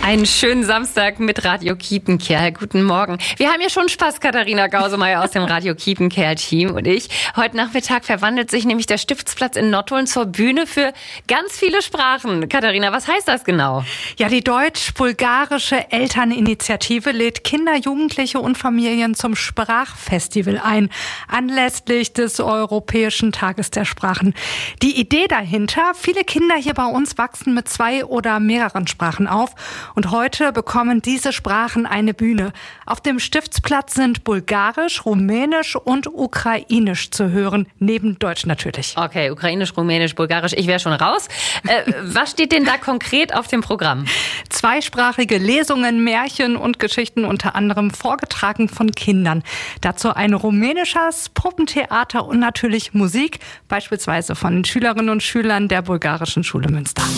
Einen schönen Samstag mit Radio Kiepenkerl. Guten Morgen. Wir haben ja schon Spaß, Katharina Gausemeyer aus dem Radio Kiepenkerl-Team und ich. Heute Nachmittag verwandelt sich nämlich der Stiftsplatz in Nottuln zur Bühne für ganz viele Sprachen. Katharina, was heißt das genau? Ja, die deutsch-bulgarische Elterninitiative lädt Kinder, Jugendliche und Familien zum Sprachfestival ein, anlässlich des Europäischen Tages der Sprachen. Die Idee dahinter: viele Kinder hier bei uns wachsen mit 2 oder mehreren Sprachen auf. Und heute bekommen diese Sprachen eine Bühne. Auf dem Stiftsplatz sind Bulgarisch, Rumänisch und Ukrainisch zu hören, neben Deutsch natürlich. Okay, Ukrainisch, Rumänisch, Bulgarisch, ich wäre schon raus. Was steht denn da konkret auf dem Programm? Zweisprachige Lesungen, Märchen und Geschichten, unter anderem vorgetragen von Kindern. Dazu ein rumänisches Puppentheater und natürlich Musik, beispielsweise von den Schülerinnen und Schülern der Bulgarischen Schule Münster.